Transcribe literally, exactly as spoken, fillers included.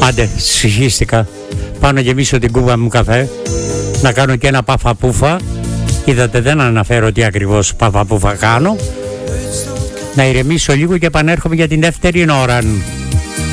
Άντε, συγχύστηκα. Πάω να γεμίσω την κούπα μου καφέ, να κάνω και ένα παφαπούφα. Είδατε, δεν αναφέρω τι ακριβώς παφαπούφα κάνω. Να ηρεμήσω λίγο και επανέρχομαι για την δεύτερη ώρα.